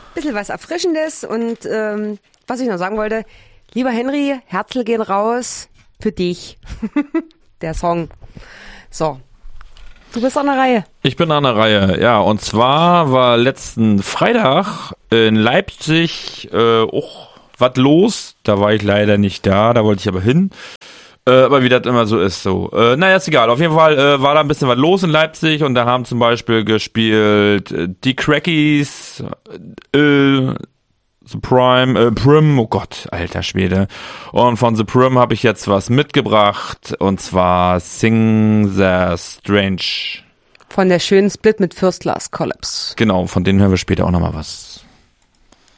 bisschen was Erfrischendes und was ich noch sagen wollte, lieber Henry, Herzl gehen raus für dich. Der Song. So. Du bist an der Reihe. Ich bin an der Reihe, ja. Und zwar war letzten Freitag in Leipzig auch was los. Da war ich leider nicht da wollte ich aber hin. Aber wie das immer so ist, so. Naja, ist egal. Auf jeden Fall war da ein bisschen was los in Leipzig und da haben zum Beispiel gespielt die Crackies, The Prim, oh Gott, alter Schwede. Und von The Prim habe ich jetzt was mitgebracht und zwar Sing the Strange. Von der schönen Split mit First Class Collapse. Genau, von denen hören wir später auch nochmal was.